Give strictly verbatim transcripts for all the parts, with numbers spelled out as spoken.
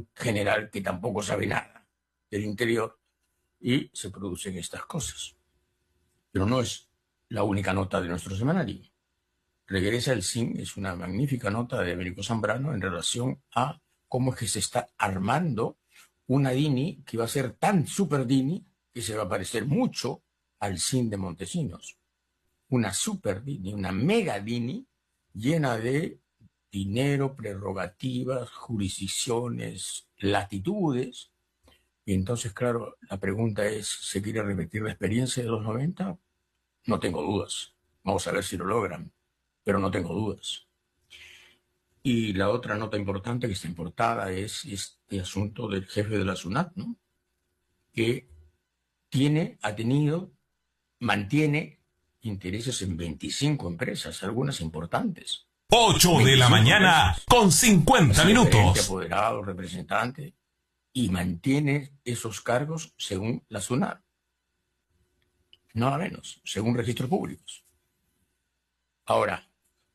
un general que tampoco sabe nada del interior y se producen estas cosas. Pero no es la única nota de nuestro semanario. Regresa el S I N, es una magnífica nota de Américo Zambrano en relación a cómo es que se está armando una DINI que va a ser tan super DINI que se va a parecer mucho al S I N de Montesinos. Una super DINI, una mega DINI llena de dinero, prerrogativas, jurisdicciones, latitudes. Y entonces, claro, la pregunta es, ¿se quiere repetir la experiencia de los noventa? No tengo dudas. Vamos a ver si lo logran, pero no tengo dudas. Y la otra nota importante que está importada es este asunto del jefe de la SUNAT, ¿no? Que tiene, ha tenido, mantiene intereses en veinticinco empresas, algunas importantes. ocho de la mañana empresas. con cincuenta minutos. Apoderado, representante, y mantiene esos cargos según la SUNAT. Nada menos, según registros públicos. Ahora,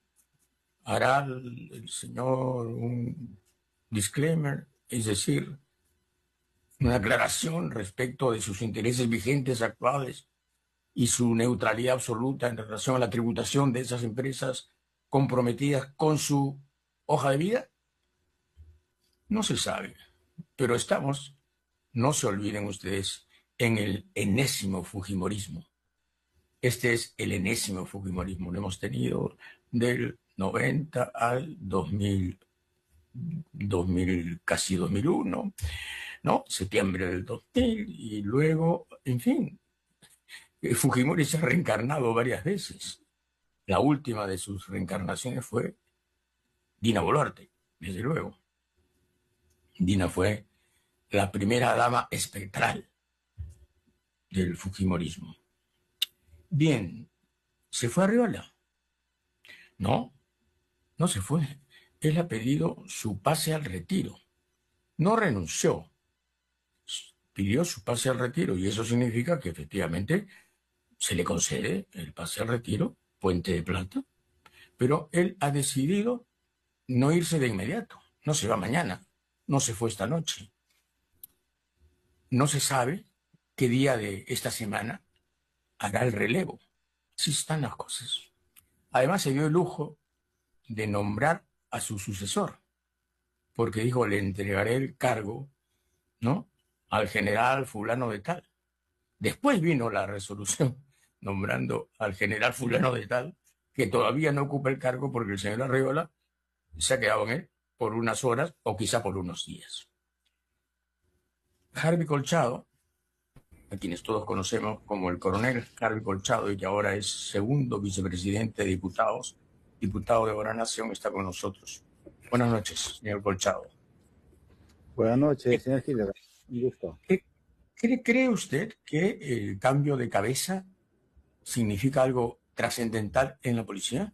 hará el, el señor un disclaimer, es decir, una aclaración respecto de sus intereses vigentes actuales y su neutralidad absoluta en relación a la tributación de esas empresas comprometidas con su hoja de vida. No se sabe, pero estamos, no se olviden ustedes, en el enésimo fujimorismo. Este es el enésimo fujimorismo. Lo hemos tenido del noventa al dos mil, dos mil, casi dos mil uno, ¿no? Septiembre del dos mil, y luego, en fin, Fujimori se ha reencarnado varias veces. La última de sus reencarnaciones fue Dina Boluarte, desde luego. Dina fue la primera dama espectral del fujimorismo. Bien, ¿se fue Arriola? No, no se fue. Él ha pedido su pase al retiro. No renunció. Pidió su pase al retiro y eso significa que efectivamente se le concede el pase al retiro, Puente de Plata, pero él ha decidido no irse de inmediato. No se va mañana, no se fue esta noche. No se sabe qué día de esta semana hará el relevo. Así están las cosas. Además se dio el lujo de nombrar a su sucesor, porque dijo, le entregaré el cargo, ¿no?, al general fulano de tal. Después vino la resolución nombrando al general fulano de tal, que todavía no ocupa el cargo porque el señor Arriola se ha quedado en él por unas horas o quizá por unos días. Harvey Colchado, a quienes todos conocemos como el coronel Harvey Colchado y que ahora es segundo vicepresidente de diputados, diputado de Gobernación, está con nosotros. Buenas noches, señor Colchado. Buenas noches, señor Gilera. Un gusto. ¿Qué, ¿Cree, ¿Cree usted que el cambio de cabeza significa algo trascendental en la policía?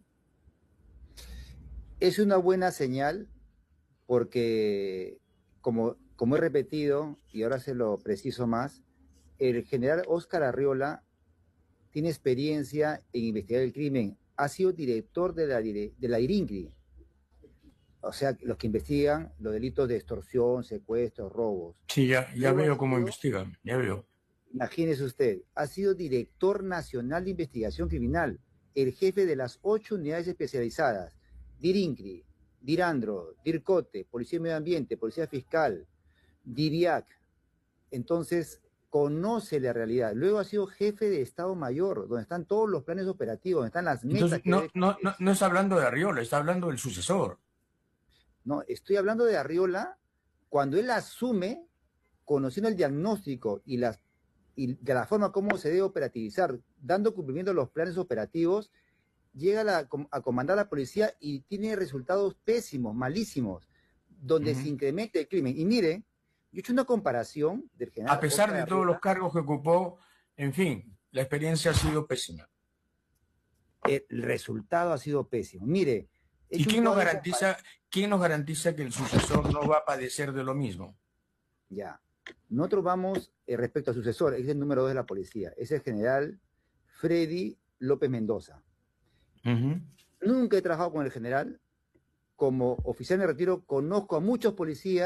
Es una buena señal porque, como, como he repetido, y ahora se lo preciso más, el general Óscar Arriola tiene experiencia en investigar el crimen. Ha sido director de la, de la IRINCRI. O sea, los que investigan los delitos de extorsión, secuestros, robos. Sí, ya, ya Luego veo ha cómo sido, investigan, ya veo. Imagínese usted, ha sido director nacional de investigación criminal, el jefe de las ocho unidades especializadas, DIRINCRI, DIRANDRO, DIRCOTE, Policía de Medio Ambiente, Policía Fiscal, DIVIAC. Entonces, conoce la realidad. Luego ha sido jefe de Estado Mayor, donde están todos los planes operativos, donde están las metas. Entonces, que no, debe no, no, no está hablando de Arriola, está hablando del sucesor. No, estoy hablando de Arriola cuando él asume, conociendo el diagnóstico y, las, y de la forma como se debe operativizar, dando cumplimiento a los planes operativos, llega a, la, a comandar a la policía y tiene resultados pésimos, malísimos, donde uh-huh. se incrementa el crimen. Y mire, yo he hecho una comparación del general A pesar Oscar de todos Arriola, los cargos que ocupó, en fin, la experiencia ha sido pésima. El resultado ha sido pésimo. Mire, ¿y quién nos garantiza, quién nos garantiza que el sucesor no va a padecer de lo mismo? Ya. Nosotros vamos, eh, respecto al sucesor, es el número dos de la policía, es el general Freddy López Mendoza. Uh-huh. Nunca he trabajado con el general. Como oficial de retiro conozco a muchos policías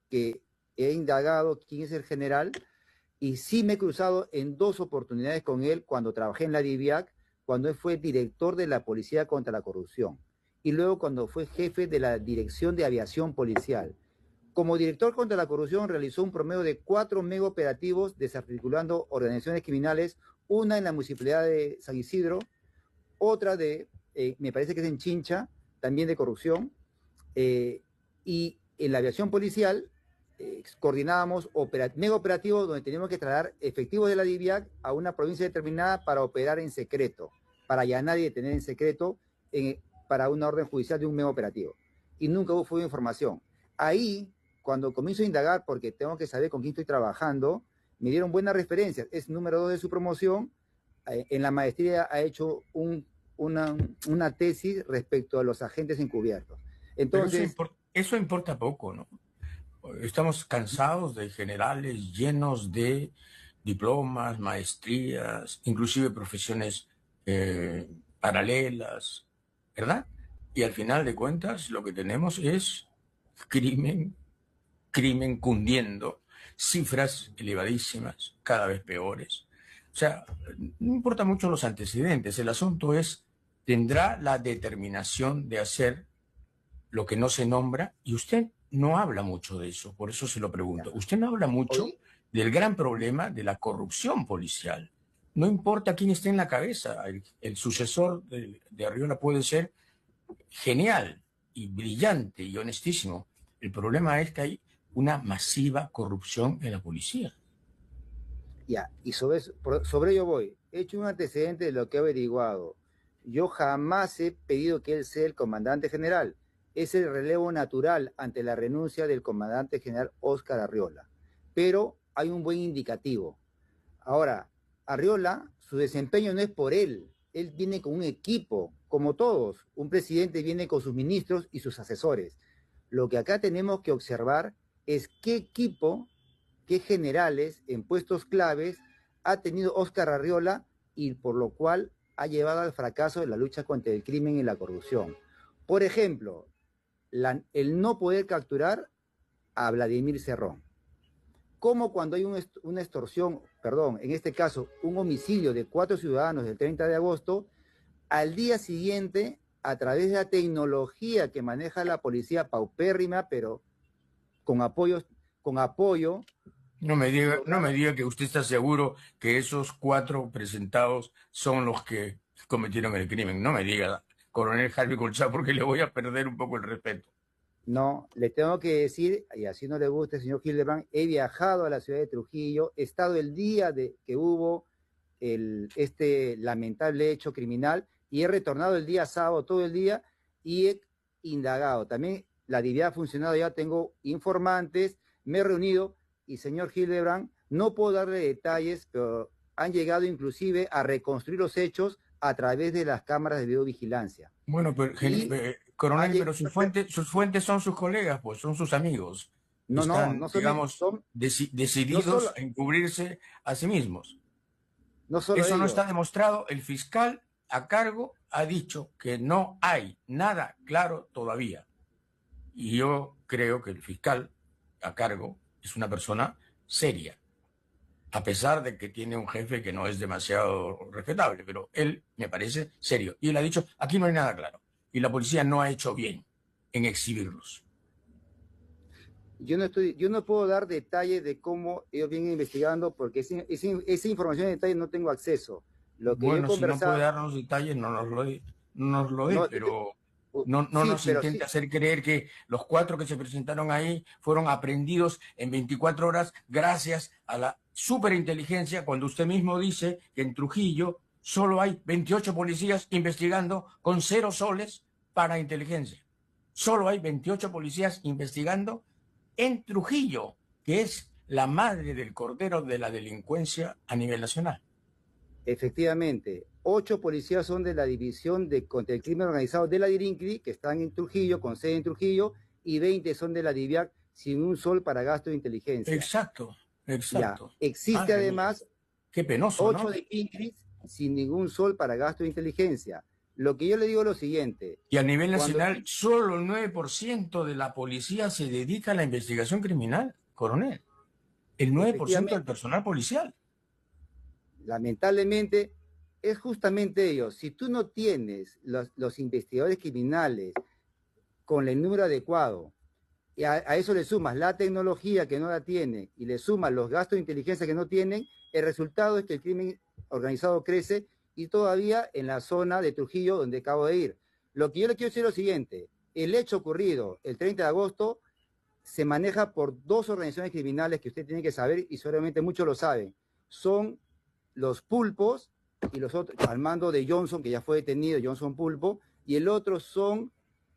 que he indagado quién es el general y sí me he cruzado en dos oportunidades con él cuando trabajé en la DIVIAC, cuando él fue director de la Policía contra la Corrupción y luego cuando fue jefe de la Dirección de Aviación Policial. Como director contra la corrupción realizó un promedio de cuatro mega operativos desarticulando organizaciones criminales, una en la municipalidad de San Isidro, otra de, eh, me parece que es en Chincha, también de corrupción, eh, y en la aviación policial eh, coordinábamos operat mega operativos donde teníamos que trasladar efectivos de la DIVIAC a una provincia determinada para operar en secreto, para allanar y detener en secreto en, para una orden judicial de un mega operativo. Y nunca hubo información. Ahí, cuando comienzo a indagar, porque tengo que saber con quién estoy trabajando, me dieron buenas referencias. Es número dos de su promoción. Eh, en la maestría ha hecho un, una, una tesis respecto a los agentes encubiertos. Entonces, eso, import eso importa poco, ¿no? Estamos cansados de generales llenos de diplomas, maestrías, inclusive profesiones eh, paralelas, ¿verdad? Y al final de cuentas lo que tenemos es crimen, crimen cundiendo, cifras elevadísimas, cada vez peores. O sea, no importa mucho los antecedentes, el asunto es, ¿tendrá la determinación de hacer lo que no se nombra? Y usted no habla mucho de eso, por eso se lo pregunto. Usted no habla mucho del gran problema de la corrupción policial. No importa quién esté en la cabeza, el, el sucesor de, de Arriola puede ser genial y brillante y honestísimo. El problema es que hay una masiva corrupción en la policía. Ya, y sobre, eso, sobre ello voy. He hecho un antecedente de lo que he averiguado. Yo jamás he pedido que él sea el comandante general. Es el relevo natural ante la renuncia del comandante general Óscar Arriola. Pero hay un buen indicativo. Ahora, Arriola, su desempeño no es por él. Él viene con un equipo, como todos. Un presidente viene con sus ministros y sus asesores. Lo que acá tenemos que observar es qué equipo, qué generales en puestos claves ha tenido Óscar Arriola y por lo cual ha llevado al fracaso de la lucha contra el crimen y la corrupción. Por ejemplo, la, el no poder capturar a Vladimir Cerrón. Como cuando hay un, una extorsión, perdón, en este caso, un homicidio de cuatro ciudadanos del treinta de agosto, al día siguiente, a través de la tecnología que maneja la policía paupérrima, pero con apoyos, con apoyo. No me diga, no me diga que usted está seguro que esos cuatro presentados son los que cometieron el crimen. No me diga, coronel Harvey Colchá, porque le voy a perder un poco el respeto. No, le tengo que decir, y así no le guste, señor Hildebrand, he viajado a la ciudad de Trujillo, he estado el día de que hubo el, este lamentable hecho criminal y he retornado el día sábado todo el día y he indagado. También la DIVIAC ha funcionado, ya tengo informantes, me he reunido y, señor Hildebrand, no puedo darle detalles, pero han llegado inclusive a reconstruir los hechos a través de las cámaras de videovigilancia. Bueno, pero, y, eh, coronel, hay, pero sus fuentes, sus fuentes son sus colegas, pues son sus amigos. No, Están, no, no son, digamos, son, deci decididos no solo, a encubrirse a sí mismos. No solo Eso ellos. no está demostrado. El fiscal a cargo ha dicho que no hay nada claro todavía. Y yo creo que el fiscal a cargo es una persona seria, a pesar de que tiene un jefe que no es demasiado respetable, pero él me parece serio. Y él ha dicho, aquí no hay nada claro. Y la policía no ha hecho bien en exhibirlos. Yo no, estoy, yo no puedo dar detalles de cómo ellos vienen investigando, porque esa, esa, esa información de detalles no tengo acceso. Lo que bueno, yo conversaba... si no puede darnos detalles, no nos lo dé, no nos lo dé, no, pero... No, no sí, nos intenta sí. hacer creer que los cuatro que se presentaron ahí fueron aprendidos en veinticuatro horas gracias a la superinteligencia, cuando usted mismo dice que en Trujillo solo hay veintiocho policías investigando con cero soles para inteligencia. Solo hay veintiocho policías investigando en Trujillo, que es la madre del cordero de la delincuencia a nivel nacional. Efectivamente, ocho policías son de la División de contra el Crimen Organizado de la DIRINCRI, que están en Trujillo, con sede en Trujillo, y veinte son de la DIVIAC, sin un sol para gasto de inteligencia. Exacto, exacto. Ya, existe ah, además qué penoso, ocho ¿no? de INCRIS sin ningún sol para gasto de inteligencia. Lo que yo le digo es lo siguiente. Y a nivel nacional, cuando... solo el nueve por ciento de la policía se dedica a la investigación criminal, coronel. El nueve por ciento del personal policial. Lamentablemente, es justamente ello. Si tú no tienes los, los investigadores criminales con el número adecuado, y a, a eso le sumas la tecnología que no la tiene, y le sumas los gastos de inteligencia que no tienen, el resultado es que el crimen organizado crece, y todavía en la zona de Trujillo, donde acabo de ir. Lo que yo le quiero decir es lo siguiente: el hecho ocurrido el treinta de agosto se maneja por dos organizaciones criminales que usted tiene que saber, y seguramente muchos lo saben. Son los Pulpos, y los otros, al mando de Johnson, que ya fue detenido, Johnson Pulpo, y el otro son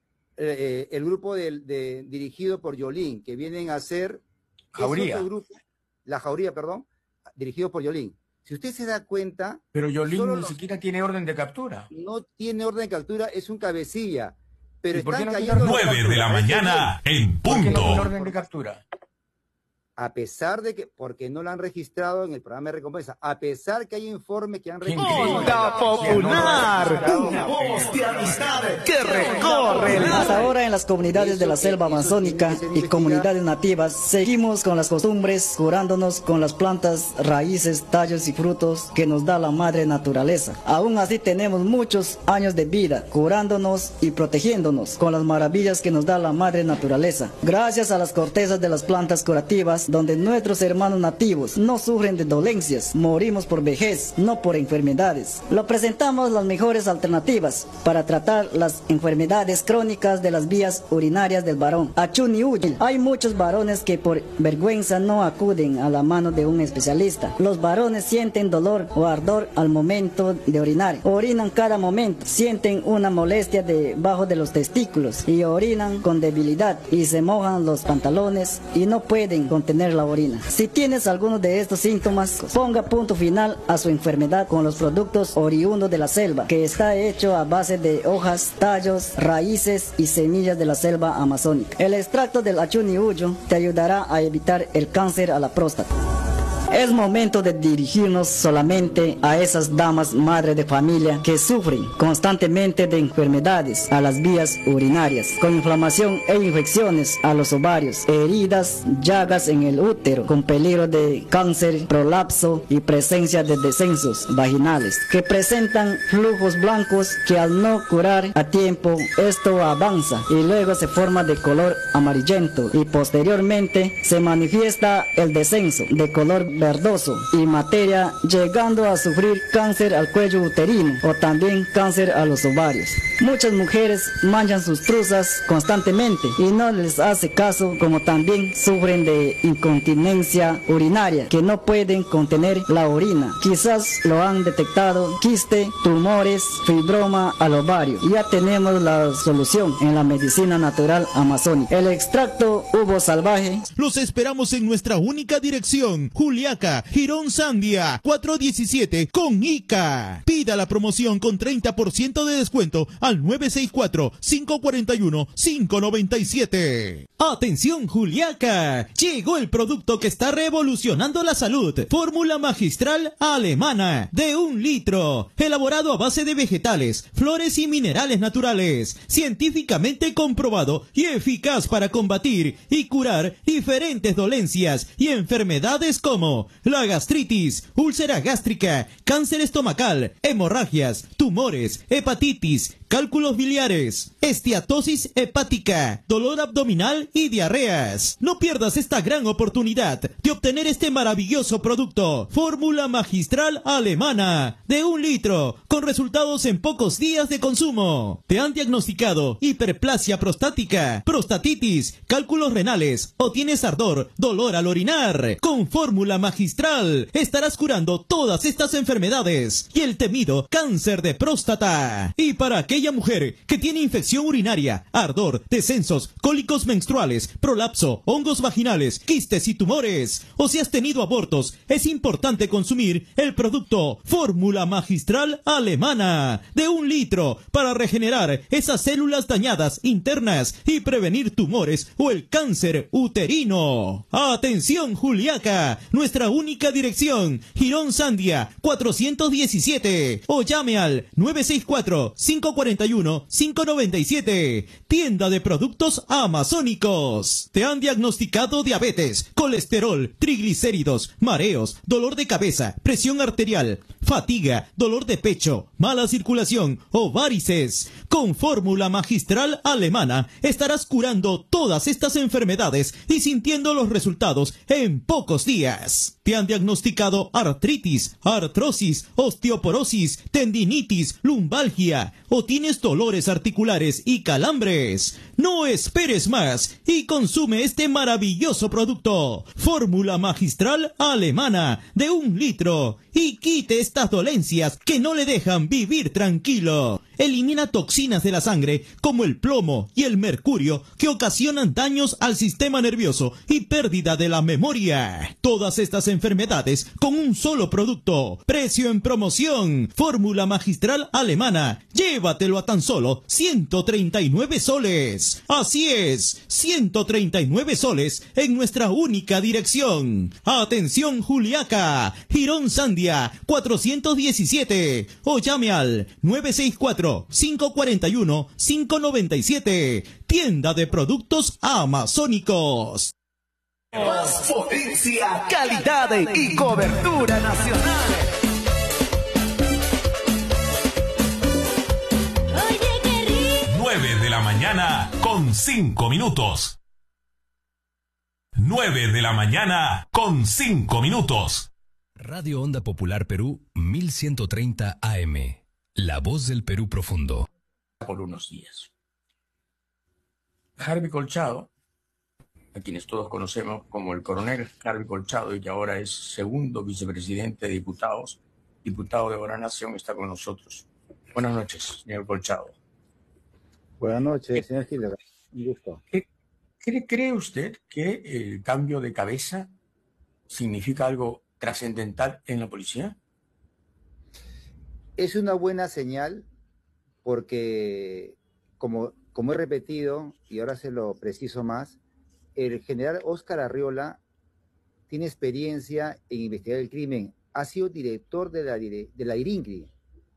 eh, el grupo de, de, dirigido por Yolín, que vienen a ser... Jauría. Grupo, la Jauría, perdón, dirigido por Yolín. Si usted se da cuenta... Pero Yolín ni los, siquiera tiene orden de captura. No tiene orden de captura, es un cabecilla. Pero están no cayendo... nueve de la mañana en punto. ¿Por qué no tiene orden de captura? A pesar de que, porque no lo han registrado en el programa de recompensa, a pesar que hay informes que han registrado... ¡Onda Popular! Una voz de amistad que recorre. Hasta ahora en las comunidades de la selva amazónica y comunidades nativas seguimos con las costumbres, curándonos con las plantas, raíces, tallos y frutos que nos da la madre naturaleza. Aún así tenemos muchos años de vida curándonos y protegiéndonos con las maravillas que nos da la madre naturaleza. Gracias a las cortezas de las plantas curativas, donde nuestros hermanos nativos no sufren de dolencias, morimos por vejez, no por enfermedades. Lo presentamos las mejores alternativas para tratar las enfermedades crónicas de las vías urinarias del varón. Achuni Uy. Hay muchos varones que por vergüenza no acuden a la mano de un especialista. Los varones sienten dolor o ardor al momento de orinar. Orinan cada momento, sienten una molestia debajo de los testículos y orinan con debilidad y se mojan los pantalones y no pueden contener la orina. Si tienes alguno de estos síntomas, ponga punto final a su enfermedad con los productos oriundos de la selva, que está hecho a base de hojas, tallos, raíces y semillas de la selva amazónica. El extracto del Achuni Uyo te ayudará a evitar el cáncer a la próstata. Es momento de dirigirnos solamente a esas damas madres de familia que sufren constantemente de enfermedades a las vías urinarias, con inflamación e infecciones a los ovarios, heridas, llagas en el útero, con peligro de cáncer, prolapso y presencia de descensos vaginales, que presentan flujos blancos que al no curar a tiempo, esto avanza y luego se forma de color amarillento y posteriormente se manifiesta el descenso de color verdoso y materia, llegando a sufrir cáncer al cuello uterino o también cáncer a los ovarios. Muchas mujeres manchan sus truzas constantemente y no les hace caso, como también sufren de incontinencia urinaria, que no pueden contener la orina. Quizás lo han detectado: quiste, tumores, fibroma al ovario. Ya tenemos la solución en la medicina natural amazónica. El extracto uvo salvaje. Los esperamos en nuestra única dirección, Juliaca, Girón Sandia, cuatrocientos diecisiete con Ica. Pida la promoción con treinta por ciento de descuento al nueve seis cuatro, cinco cuatro uno, cinco nueve siete. Atención Juliaca, llegó el producto que está revolucionando la salud. Fórmula magistral alemana de un litro, elaborado a base de vegetales, flores y minerales naturales, científicamente comprobado y eficaz para combatir y curar diferentes dolencias y enfermedades como la gastritis, úlcera gástrica, cáncer estomacal, hemorragias, tumores, hepatitis, cálculos biliares, esteatosis hepática, dolor abdominal y diarreas. No pierdas esta gran oportunidad de obtener este maravilloso producto. Fórmula magistral alemana de un litro, con resultados en pocos días de consumo. ¿Te han diagnosticado hiperplasia prostática, prostatitis, cálculos renales o tienes ardor, dolor al orinar? Con fórmula magistral estarás curando todas estas enfermedades y el temido cáncer de próstata. Y para aquella mujer que tiene infección urinaria, ardor, descensos, cólicos menstruales, prolapso, hongos vaginales, quistes y tumores, o si has tenido abortos, es importante consumir el producto Fórmula Magistral Alemana de un litro para regenerar esas células dañadas internas y prevenir tumores o el cáncer uterino. ¡Atención Juliaca! Nuestra nuestra única dirección, Girón Sandia cuatrocientos diecisiete, o llame al nueve seis cuatro, cinco cuatro uno, cinco nueve siete. Tienda de productos amazónicos. ¿Te han diagnosticado diabetes, colesterol, triglicéridos, mareos, dolor de cabeza, presión arterial, fatiga, dolor de pecho, mala circulación o varices? Con fórmula magistral alemana estarás curando todas estas enfermedades y sintiendo los resultados en pocos días. ¿Te han diagnosticado artritis, artrosis, osteoporosis, tendinitis, lumbalgia o tienes dolores articulares y calambres? No esperes más y consume este maravilloso producto. Fórmula magistral alemana de un litro y quite estas dolencias que no le dejan vivir tranquilo. Elimina toxinas de la sangre como el plomo y el mercurio que ocasionan daños al sistema nervioso y pérdida de la memoria. Todas estas enfermedades con un solo producto. Precio en promoción. Fórmula magistral alemana. Llévatelo a tan solo ciento treinta y nueve soles. Así es, ciento treinta y nueve soles en nuestra única dirección. Atención Juliaca, Girón Sandia cuatrocientos diecisiete o llame al nueve seis cuatro, cinco cuatro uno, cinco nueve siete. Tienda de productos amazónicos. Más potencia, calidad y cobertura nacional. nueve de la mañana con cinco minutos. nueve de la mañana con cinco minutos. Radio Onda Popular Perú mil ciento treinta A M. La voz del Perú profundo. Por unos días. Harvey Colchado, a quienes todos conocemos como el coronel Harvey Colchado y que ahora es segundo vicepresidente de diputados, diputado de Hora Nación, está con nosotros. Buenas noches, señor Colchado. Buenas noches, señor Hitler. Un gusto. ¿Cree, ¿Cree usted que el cambio de cabeza significa algo trascendental en la policía? Es una buena señal porque, como, como he repetido, y ahora se lo preciso más, el general Óscar Arriola tiene experiencia en investigar el crimen. Ha sido director de la, de la IRINCRI.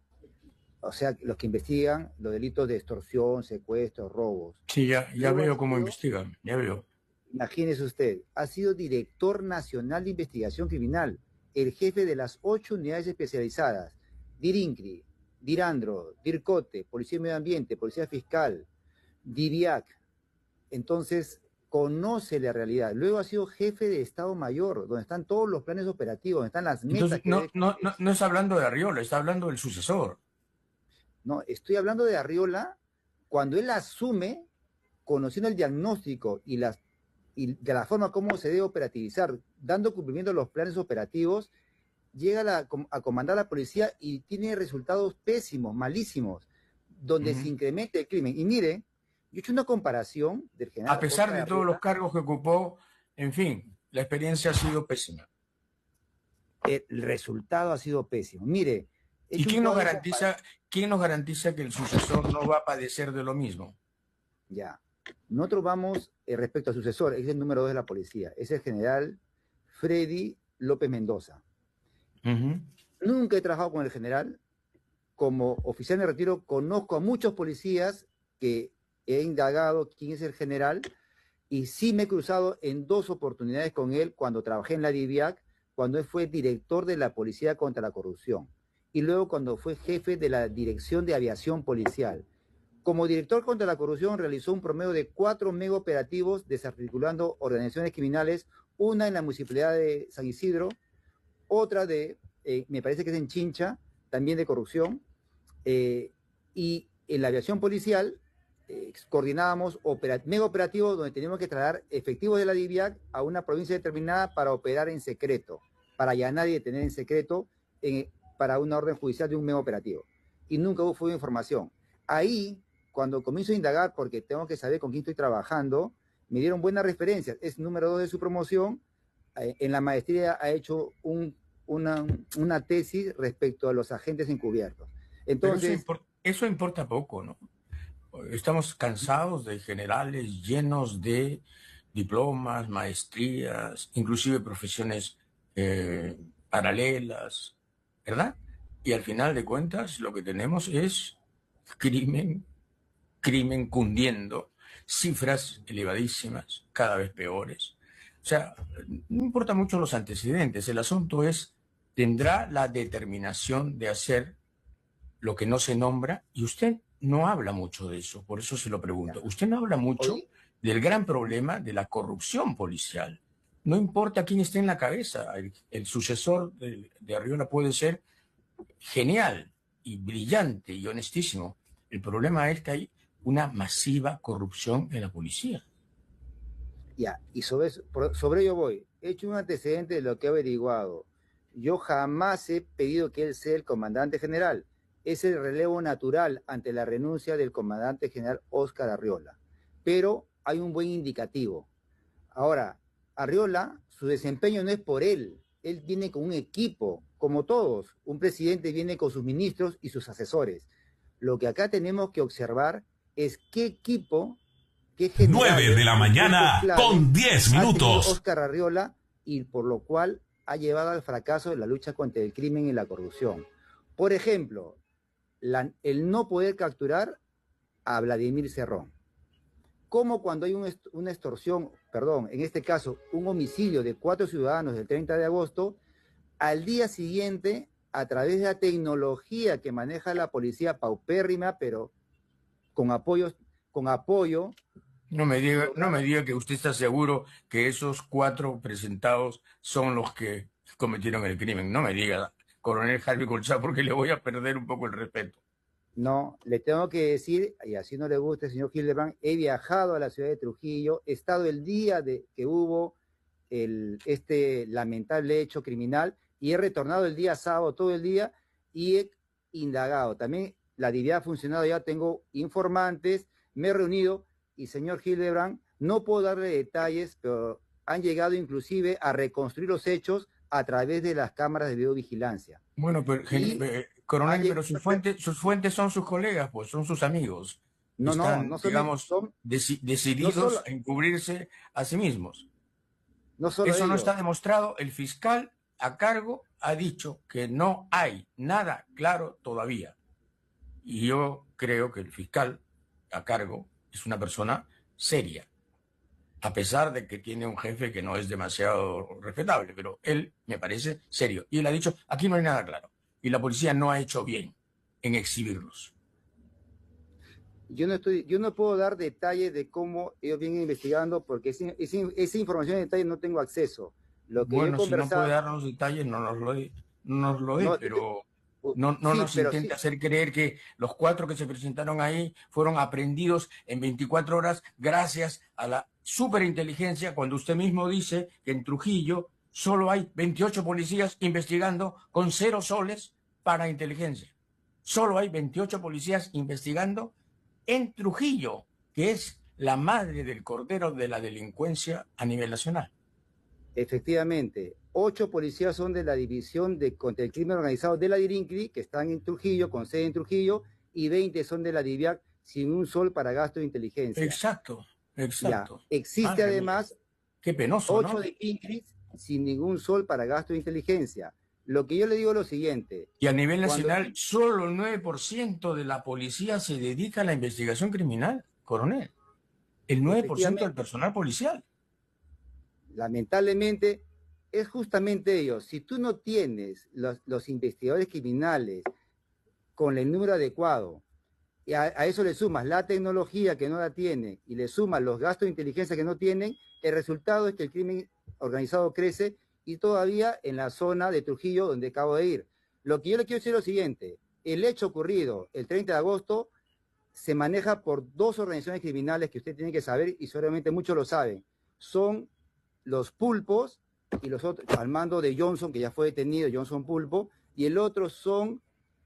O sea, los que investigan los delitos de extorsión, secuestros, robos. Sí, ya, ya veo cómo sido, investigan, ya veo. Imagínese usted, ha sido director nacional de investigación criminal, el jefe de las ocho unidades especializadas, DIRINCRI, DIRANDRO, DIRCOTE, Policía de Medio Ambiente, Policía Fiscal, DIVIAC. Entonces, conoce la realidad. Luego ha sido jefe de Estado Mayor, donde están todos los planes operativos, donde están las metas. Entonces, no, no, no, no es hablando de Arriola, está hablando del sucesor. No, estoy hablando de Arriola cuando él asume, conociendo el diagnóstico y, las, y de la forma como se debe operativizar, dando cumplimiento a los planes operativos, llega la, a comandar a la policía y tiene resultados pésimos, malísimos, donde uh-huh. se incrementa el crimen. Y mire, yo he hecho una comparación del general... A pesar Oscar de todos Arriola, los cargos que ocupó, en fin, la experiencia ha sido pésima. El resultado ha sido pésimo. Mire... ¿Y quién nos garantiza, quién nos garantiza que el sucesor no va a padecer de lo mismo? Ya. Nosotros vamos, eh, respecto al sucesor, es el número dos de la policía, es el general Freddy López Mendoza. Uh-huh. Nunca he trabajado con el general. Como oficial de retiro, conozco a muchos policías que he indagado quién es el general y sí me he cruzado en dos oportunidades con él cuando trabajé en la DIVIAC, cuando él fue director de la Policía contra la Corrupción. Y luego cuando fue jefe de la Dirección de Aviación Policial. Como director contra la corrupción realizó un promedio de cuatro mega operativos desarticulando organizaciones criminales, una en la municipalidad de San Isidro, otra de, eh, me parece que es en Chincha, también de corrupción, eh, y en la aviación policial eh, coordinábamos opera mega operativos donde teníamos que trasladar efectivos de la DIVIAC a una provincia determinada para operar en secreto, para allanar y detener en secreto en para una orden judicial de un mega operativo. Y nunca hubo información. Ahí, cuando comienzo a indagar, porque tengo que saber con quién estoy trabajando, me dieron buenas referencias. Es número dos de su promoción. Eh, en la maestría ha hecho un, una, una tesis respecto a los agentes encubiertos. Entonces, Pero eso, import eso importa poco, ¿no? Estamos cansados de generales llenos de diplomas, maestrías, inclusive profesiones eh, paralelas, ¿verdad? Y al final de cuentas lo que tenemos es crimen, crimen cundiendo, cifras elevadísimas, cada vez peores. O sea, no importa mucho los antecedentes, el asunto es, ¿tendrá la determinación de hacer lo que no se nombra? Y usted no habla mucho de eso, por eso se lo pregunto. Usted no habla mucho del gran problema de la corrupción policial. No importa quién esté en la cabeza, el, el sucesor de, de Arriola puede ser genial y brillante y honestísimo. El problema es que hay una masiva corrupción en la policía. Ya, y sobre, eso, sobre ello voy. He hecho un antecedente de lo que he averiguado. Yo jamás he pedido que él sea el comandante general. Es el relevo natural ante la renuncia del comandante general Óscar Arriola. Pero hay un buen indicativo. Ahora, Arriola, su desempeño no es por él. Él viene con un equipo, como todos. Un presidente viene con sus ministros y sus asesores. Lo que acá tenemos que observar es qué equipo... nueve de la mañana con diez minutos. Óscar Arriola, y por lo cual ha llevado al fracaso de la lucha contra el crimen y la corrupción. Por ejemplo, la, el no poder capturar a Vladimir Cerrón. Como cuando hay un, una extorsión, perdón, en este caso, un homicidio de cuatro ciudadanos del treinta de agosto, al día siguiente, a través de la tecnología que maneja la policía paupérrima, pero con apoyo, con apoyo No me diga, no me diga que usted está seguro que esos cuatro presentados son los que cometieron el crimen. No me diga, coronel Harvey Colchá, porque le voy a perder un poco el respeto. No, le tengo que decir, y así no le gusta, señor Hildebrand, he viajado a la ciudad de Trujillo, he estado el día de que hubo el, este lamentable hecho criminal y he retornado el día sábado todo el día y he indagado. También la D I V I A ha funcionado, ya tengo informantes, me he reunido. Y señor Hildebrand, no puedo darle detalles, pero han llegado inclusive a reconstruir los hechos a través de las cámaras de videovigilancia. Bueno, pero, y, eh, coronel, pero sus fuentes, sus fuentes son sus colegas, pues son sus amigos. No, Están, no, no son, digamos, son, deci decididos no solo, a encubrirse a sí mismos. No solo Eso ellos. no está demostrado. El fiscal a cargo ha dicho que no hay nada claro todavía. Y yo creo que el fiscal a cargo es una persona seria, a pesar de que tiene un jefe que no es demasiado respetable, pero él me parece serio. Y él ha dicho, aquí no hay nada claro. Y la policía no ha hecho bien en exhibirlos. Yo no, estoy, yo no puedo dar detalles de cómo ellos vienen investigando, porque esa, esa, esa información de detalles no tengo acceso. Lo que bueno, yo si no puede darnos detalles, no nos lo dé, no nos lo dé, no, pero... No, no sí, nos intenta sí. hacer creer que los cuatro que se presentaron ahí fueron aprehendidos en veinticuatro horas gracias a la superinteligencia, cuando usted mismo dice que en Trujillo solo hay veintiocho policías investigando con cero soles para inteligencia. Solo hay veintiocho policías investigando en Trujillo, que es la madre del cordero de la delincuencia a nivel nacional. Efectivamente, ocho policías son de la División de contra el Crimen Organizado de la DIRINCRI, que están en Trujillo, con sede en Trujillo, y veinte son de la D I V I A C sin un sol para gasto de inteligencia. Exacto, exacto. Ya, existe ah, además qué penoso, ocho ¿no? de INCRI sin ningún sol para gasto de inteligencia. Lo que yo le digo es lo siguiente. Y a nivel nacional, cuando... solo el nueve por ciento de la policía se dedica a la investigación criminal, coronel. El nueve por ciento del personal policial. Lamentablemente, es justamente ello. Si tú no tienes los, los investigadores criminales con el número adecuado, y a, a eso le sumas la tecnología que no la tienen, y le sumas los gastos de inteligencia que no tienen, el resultado es que el crimen organizado crece, y todavía en la zona de Trujillo, donde acabo de ir. Lo que yo le quiero decir es lo siguiente. El hecho ocurrido el treinta de agosto se maneja por dos organizaciones criminales que usted tiene que saber, y seguramente muchos lo saben. Son los Pulpos y los otros, al mando de Johnson, que ya fue detenido, Johnson Pulpo, y el otro son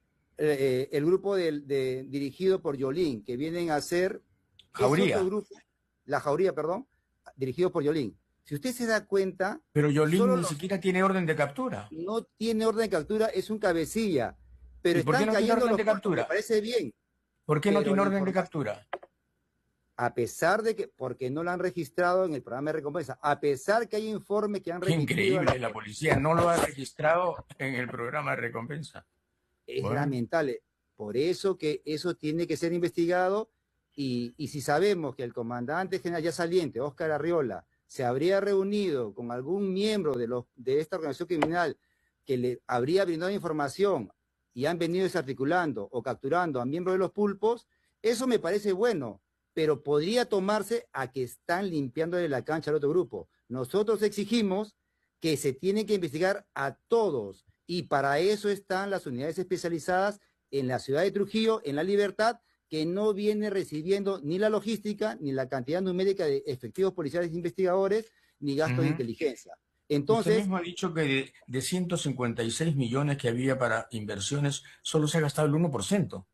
eh, el grupo de, de, dirigido por Yolín, que vienen a ser... Jauría. Grupo, la Jauría, perdón, dirigido por Yolín. Si usted se da cuenta... Pero Yolín ni los, siquiera tiene orden de captura. No tiene orden de captura, es un cabecilla. Pero ¿Y por qué no tiene orden de captura? Me parece bien. ¿Por qué no tiene orden de captura? A pesar de que, porque no lo han registrado en el programa de recompensa, a pesar que hay informes que han Qué remitido a increíble, la policía no lo ha registrado en el programa de recompensa. Es Bueno. lamentable. Por eso que eso tiene que ser investigado y, y si sabemos que el comandante general ya saliente, Óscar Arriola, se habría reunido con algún miembro de, los, de esta organización criminal que le habría brindado información y han venido desarticulando o capturando a miembros de los pulpos, eso me parece bueno, pero podría tomarse a que están limpiando de la cancha al otro grupo. Nosotros exigimos que se tiene que investigar a todos y para eso están las unidades especializadas en la ciudad de Trujillo, en La Libertad, que no viene recibiendo ni la logística, ni la cantidad numérica de efectivos policiales e investigadores, ni gastos Uh-huh. de inteligencia. Entonces, usted mismo ha dicho que de, de ciento cincuenta y seis millones que había para inversiones, solo se ha gastado el uno por ciento.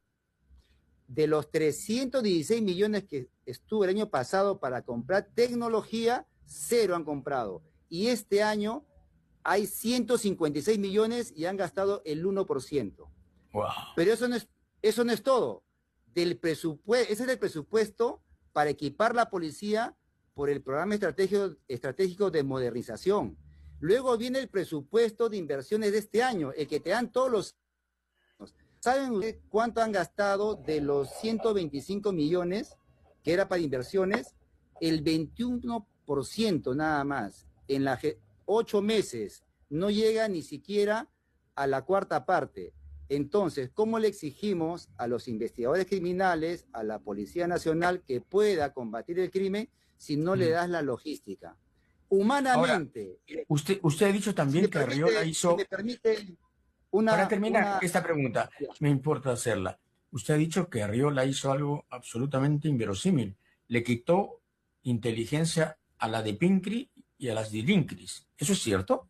De los trescientos dieciséis millones que estuvo el año pasado para comprar tecnología, cero han comprado. Y este año hay ciento cincuenta y seis millones y han gastado el uno por ciento. Wow. Pero eso no es, eso no es todo. Del presupuesto, ese es el presupuesto para equipar la policía por el programa estratégico, estratégico de modernización. Luego viene el presupuesto de inversiones de este año, el que te dan todos los años. ¿Saben ustedes cuánto han gastado de los ciento veinticinco millones que era para inversiones? El veintiuno por ciento nada más. En las ocho meses no llega ni siquiera a la cuarta parte. Entonces, ¿cómo le exigimos a los investigadores criminales, a la Policía Nacional, que pueda combatir el crimen si no mm. le das la logística? Humanamente. Ahora, usted, usted ha dicho también si que permite, Arriola hizo... Si me permite una, Para terminar una... esta pregunta, me importa hacerla. Usted ha dicho que Arriola hizo algo absolutamente inverosímil. Le quitó inteligencia a la de Pincri y a las de Lincris. ¿Eso es cierto?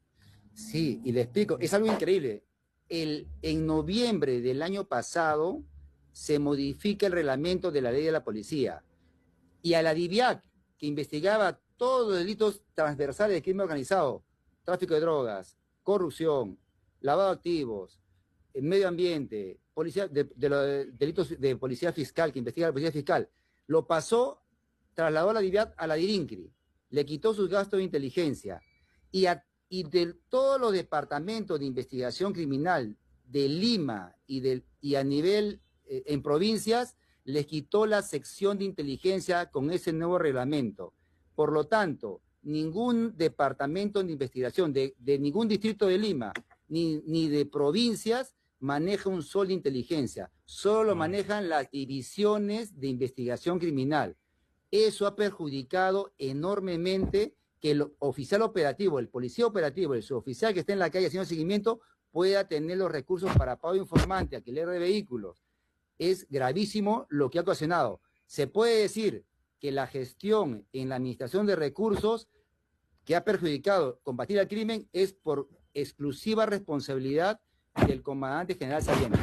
Sí, y le explico. Es algo increíble. El, en noviembre del año pasado se modifica el reglamento de la ley de la policía y a la DIVIAC, que investigaba todos los delitos transversales de crimen organizado, tráfico de drogas, corrupción, lavado de activos, medio ambiente, policía, de, de los delitos de policía fiscal, que investiga la policía fiscal, lo pasó, trasladó a la DIVIAC a la DIRINCRI, le quitó sus gastos de inteligencia y a y de todos los departamentos de investigación criminal de Lima y, de, y a nivel eh, en provincias, les quitó la sección de inteligencia con ese nuevo reglamento. Por lo tanto, ningún departamento de investigación de, de ningún distrito de Lima ni, ni de provincias maneja un sol de inteligencia. Solo manejan las divisiones de investigación criminal. Eso ha perjudicado enormemente que el oficial operativo, el policía operativo, el suboficial que esté en la calle haciendo seguimiento, pueda tener los recursos para pago informante, alquiler de vehículos. Es gravísimo lo que ha ocasionado. Se puede decir que la gestión en la administración de recursos que ha perjudicado combatir al crimen es por exclusiva responsabilidad del comandante general saliente.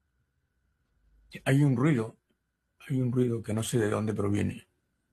Hay un ruido, hay un ruido que no sé de dónde proviene.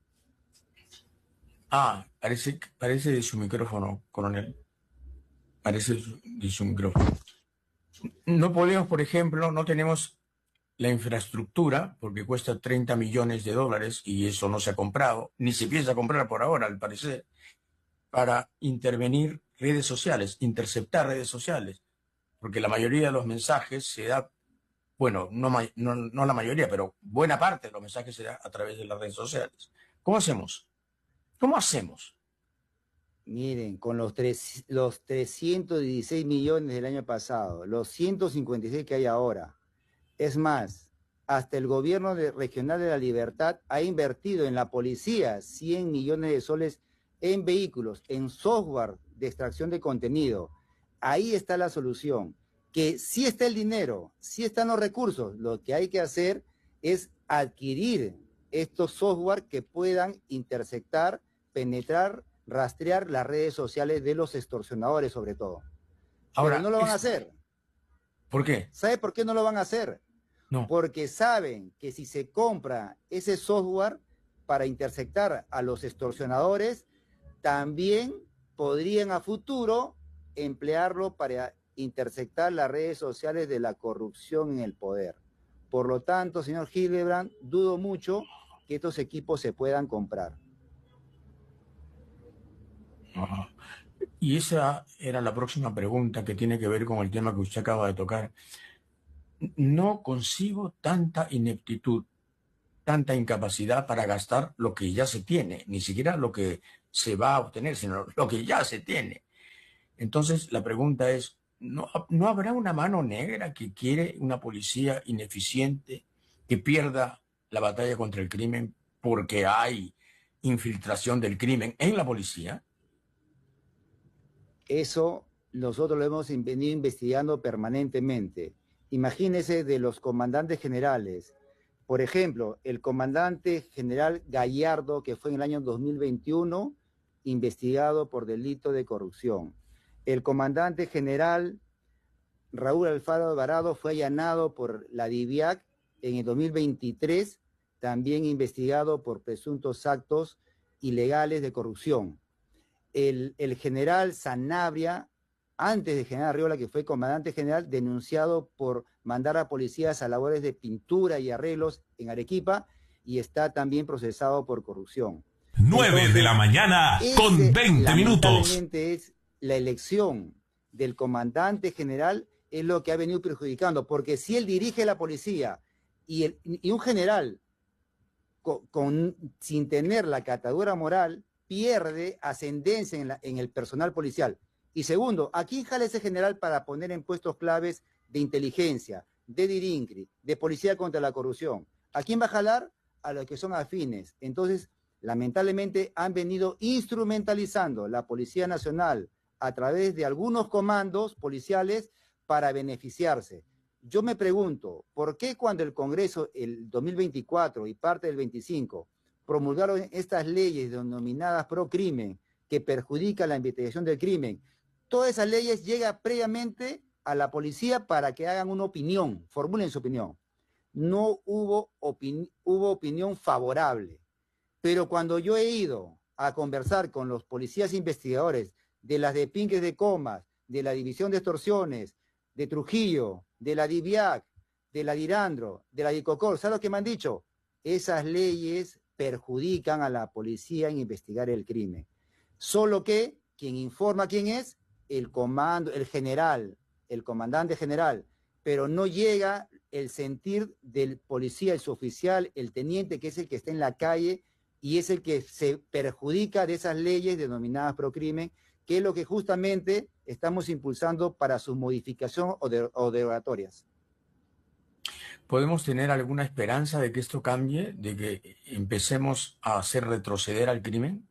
Ah, parece, parece de su micrófono, coronel. Parece de su micrófono. No podemos, por ejemplo, no tenemos la infraestructura, porque cuesta treinta millones de dólares y eso no se ha comprado, ni se piensa comprar por ahora, al parecer, para intervenir redes sociales, interceptar redes sociales, porque la mayoría de los mensajes se da, bueno, no, no, no la mayoría, pero buena parte de los mensajes se da a través de las redes sociales. ¿Cómo hacemos? ¿Cómo hacemos? Miren, con los, tres, los trescientos dieciséis millones del año pasado, los ciento cincuenta y seis que hay ahora, es más, hasta el gobierno de, regional de La Libertad ha invertido en la policía cien millones de soles en vehículos, en software de extracción de contenido. Ahí está la solución, que sí está el dinero, sí están los recursos, lo que hay que hacer es adquirir estos software que puedan interceptar, penetrar, rastrear las redes sociales de los extorsionadores sobre todo. Ahora, pero no lo van es... a hacer. ¿Por qué? ¿Sabe por qué no lo van a hacer? No. Porque saben que si se compra ese software para interceptar a los extorsionadores, también podrían a futuro emplearlo para interceptar las redes sociales de la corrupción en el poder. Por lo tanto, señor Hildebrand, dudo mucho que estos equipos se puedan comprar. Ajá. Y esa era la próxima pregunta, que tiene que ver con el tema que usted acaba de tocar. No concibo tanta ineptitud, tanta incapacidad para gastar lo que ya se tiene, ni siquiera lo que se va a obtener, sino lo que ya se tiene. Entonces, la pregunta es, ¿no, no habrá una mano negra que quiere una policía ineficiente, que pierda la batalla contra el crimen porque hay infiltración del crimen en la policía? Eso nosotros lo hemos venido investigando permanentemente. Imagínese de los comandantes generales. Por ejemplo, el comandante general Gallardo, que fue en el año dos mil veintiuno investigado por delito de corrupción. El comandante general Raúl Alfaro Alvarado fue allanado por la DIVIAC en el dos mil veintitrés, también investigado por presuntos actos ilegales de corrupción. El, el general Sanabria, antes de general Arriola, que fue comandante general, denunciado por mandar a policías a labores de pintura y arreglos en Arequipa, y está también procesado por corrupción. nueve Entonces, de la mañana con veinte minutos. Lamentablemente es la elección del comandante general es lo que ha venido perjudicando, porque si él dirige la policía y, el, y un general con, con, sin tener la catadura moral, pierde ascendencia en, la, en el personal policial. Y segundo, ¿a quién jala ese general para poner en puestos claves de inteligencia, de DIRINCRI, de policía contra la corrupción? ¿A quién va a jalar? A los que son afines. Entonces, lamentablemente han venido instrumentalizando la Policía Nacional a través de algunos comandos policiales para beneficiarse. Yo me pregunto, ¿por qué cuando el Congreso, el dos mil veinticuatro y parte del veinticinco, promulgaron estas leyes denominadas pro crimen que perjudican la investigación del crimen, todas esas leyes llegan previamente a la policía para que hagan una opinión, formulen su opinión? No hubo, opini- hubo opinión favorable. Pero cuando yo he ido a conversar con los policías investigadores de las de Pinques de Comas, de la División de Extorsiones, de Trujillo, de la DIVIAC, de la DIRANDRO, de la DICOCOR, ¿sabes lo que me han dicho? Esas leyes perjudican a la policía en investigar el crimen. Solo que quien informa quién es, el comando, el general, el comandante general, pero no llega el sentir del policía, el suboficial, el teniente, que es el que está en la calle y es el que se perjudica de esas leyes denominadas pro crimen, que es lo que justamente estamos impulsando para su modificación o, de, o derogatorias. ¿Podemos tener alguna esperanza de que esto cambie, de que empecemos a hacer retroceder al crimen?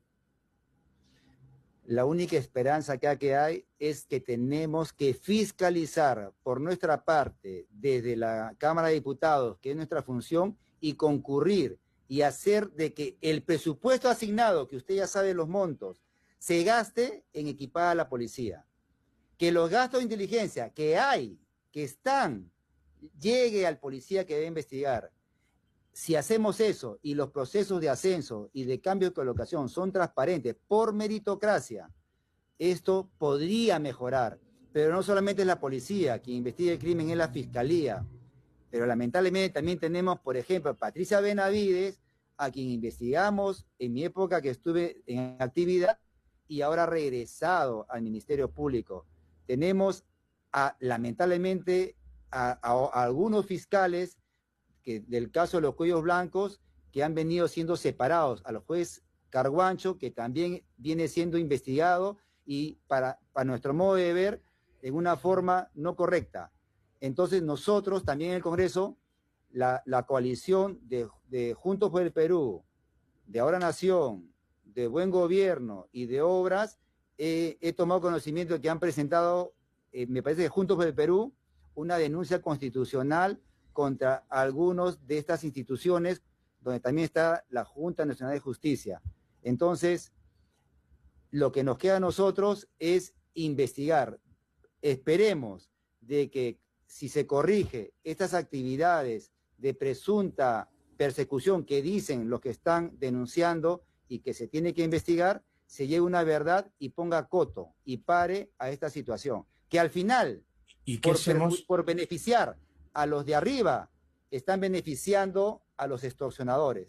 La única esperanza que que hay es que tenemos que fiscalizar por nuestra parte desde la Cámara de Diputados, que es nuestra función, y concurrir y hacer de que el presupuesto asignado, que usted ya sabe los montos, se gaste en equipar a la policía. Que los gastos de inteligencia que hay, que están, llegue al policía que debe investigar. Si hacemos eso y los procesos de ascenso y de cambio de colocación son transparentes por meritocracia, esto podría mejorar. Pero no solamente es la policía quien investiga el crimen, es la fiscalía. Pero lamentablemente también tenemos, por ejemplo, a Patricia Benavides, a quien investigamos en mi época que estuve en actividad y ahora ha regresado al Ministerio Público. Tenemos, a, lamentablemente, a, a, a algunos fiscales que, del caso de los cuellos blancos, que han venido siendo separados, al juez Carguancho, que también viene siendo investigado y para, para nuestro modo de ver, en una forma no correcta. Entonces nosotros también en el Congreso, la, la coalición de, de Juntos por el Perú, de Ahora Nación, de Buen Gobierno y de Obras, eh, he tomado conocimiento de que han presentado, eh, me parece que Juntos por el Perú, una denuncia constitucional contra algunos de estas instituciones, donde también está la Junta Nacional de Justicia. Entonces, lo que nos queda a nosotros es investigar. Esperemos de que si se corrige estas actividades de presunta persecución que dicen los que están denunciando y que se tiene que investigar, se llegue una verdad y ponga coto y pare a esta situación. Que al final, ¿Y qué por, hacemos? por beneficiar a los de arriba, están beneficiando a los extorsionadores.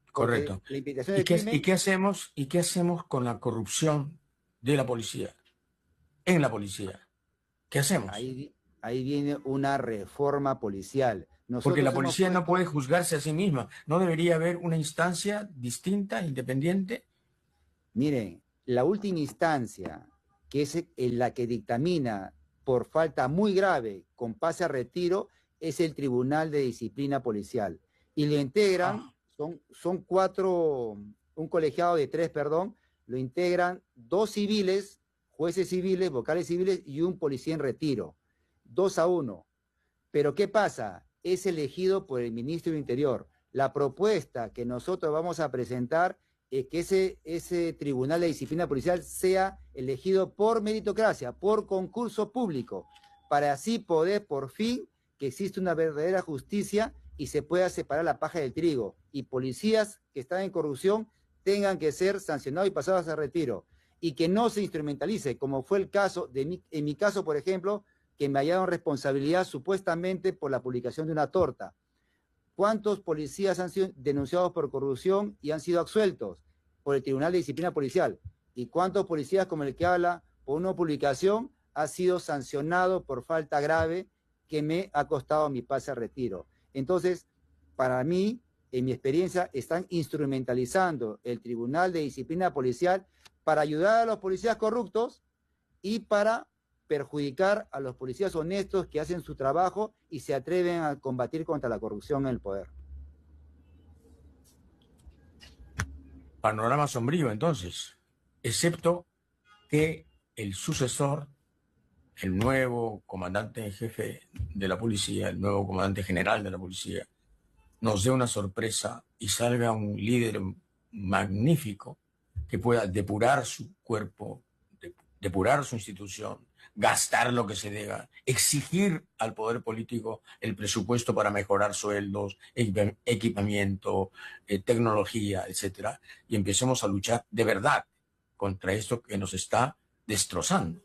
Correcto. La invitación ¿Y del qué, crimen, ¿Y qué hacemos? ¿Y qué hacemos con la corrupción de la policía? En la policía. ¿Qué hacemos? ahí, ahí viene una reforma policial. Porque la Nosotros hemos policía no puesto, puede juzgarse a sí misma. ¿No debería haber una instancia distinta, independiente? miren, la última instancia, que es en la que dictamina por falta muy grave con pase a retiro, es el Tribunal de Disciplina Policial. Y lo integran, Ah, son, son cuatro, un colegiado de tres, perdón, lo integran dos civiles, jueces civiles, vocales civiles y un policía en retiro. Dos a uno. Pero ¿qué pasa? Es elegido por el ministro del Interior. La propuesta que nosotros vamos a presentar es que ese, ese Tribunal de Disciplina Policial sea elegido por meritocracia, por concurso público, para así poder por fin que existe una verdadera justicia y se pueda separar la paja del trigo. Y policías que están en corrupción tengan que ser sancionados y pasados a retiro. Y que no se instrumentalice, como fue el caso, de mi, en mi caso, por ejemplo, que me hallaron responsabilidad supuestamente por la publicación de una torta. ¿Cuántos policías han sido denunciados por corrupción y han sido absueltos por el Tribunal de Disciplina Policial? ¿Y cuántos policías, como el que habla, por una publicación, ha sido sancionado por falta grave que me ha costado mi pase a retiro? Entonces, para mí, en mi experiencia, están instrumentalizando el Tribunal de Disciplina Policial para ayudar a los policías corruptos y para perjudicar a los policías honestos que hacen su trabajo y se atreven a combatir contra la corrupción en el poder. panorama sombrío, entonces, excepto que el sucesor, el nuevo comandante en jefe de la policía, el nuevo comandante general de la policía, nos dé una sorpresa y salga un líder magnífico que pueda depurar su cuerpo, depurar su institución, gastar lo que se deba, exigir al poder político el presupuesto para mejorar sueldos, equipamiento, eh, tecnología, etcétera, y empecemos a luchar de verdad contra esto que nos está destrozando.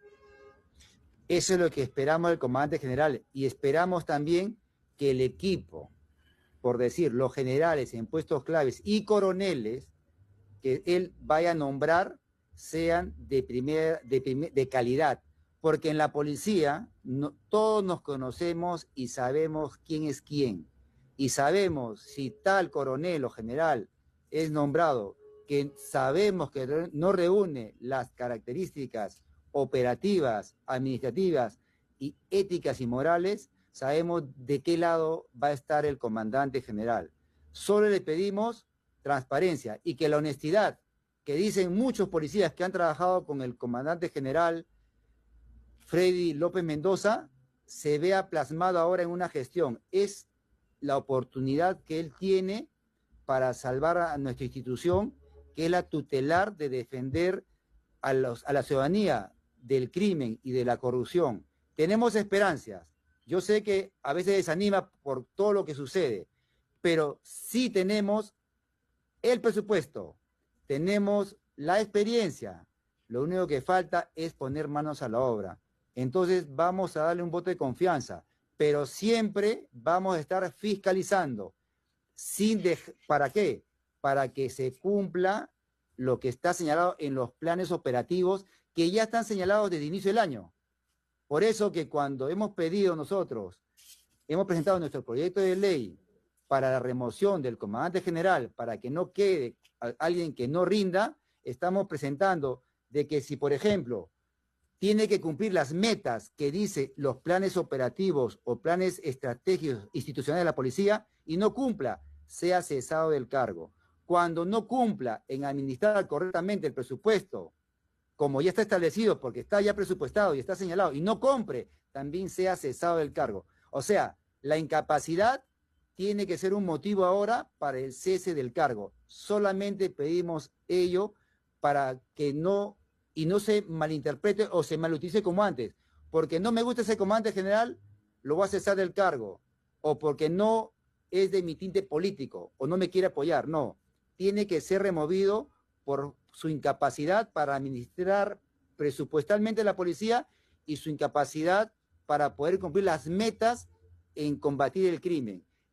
Eso es lo que esperamos del comandante general y esperamos también que el equipo, por decir, los generales en puestos claves y coroneles que él vaya a nombrar sean de, primer, de, primer, de calidad, porque en la policía no, todos nos conocemos y sabemos quién es quién, y sabemos si tal coronel o general es nombrado, que sabemos que no reúne las características operativas, administrativas y éticas y morales, sabemos de qué lado va a estar el comandante general. Solo le pedimos transparencia y que la honestidad que dicen muchos policías que han trabajado con el comandante general Freddy López Mendoza se vea plasmado ahora en una gestión. Es la oportunidad que él tiene para salvar a nuestra institución, que es la tutelar de defender a, los, a la ciudadanía del crimen y de la corrupción. Tenemos esperanzas. Yo sé que a veces desanima por todo lo que sucede, pero sí tenemos el presupuesto, tenemos la experiencia. Lo único que falta es poner manos a la obra. Entonces vamos a darle un voto de confianza, pero siempre vamos a estar fiscalizando. Sin dej- ¿Para qué? Para que se cumpla lo que está señalado en los planes operativos que ya están señalados desde el inicio del año. Por eso que cuando hemos pedido nosotros, hemos presentado nuestro proyecto de ley para la remoción del comandante general, para que no quede alguien que no rinda, estamos presentando de que si, por ejemplo, tiene que cumplir las metas que dice los planes operativos o planes estratégicos institucionales de la policía y no cumpla, sea cesado del cargo. Cuando no cumpla en administrar correctamente el presupuesto, como ya está establecido, porque está ya presupuestado y está señalado, y no compre, también sea cesado del cargo. O sea, la incapacidad tiene que ser un motivo ahora para el cese del cargo. Solamente pedimos ello para que no, y no se malinterprete o se malutilice como antes. Porque no me gusta ese comandante general, lo voy a cesar del cargo. O porque no es de mi tinte político, o no me quiere apoyar. No, tiene que ser removido por su incapacidad para administrar presupuestalmente la policía y su incapacidad para poder cumplir las metas en combatir el crimen.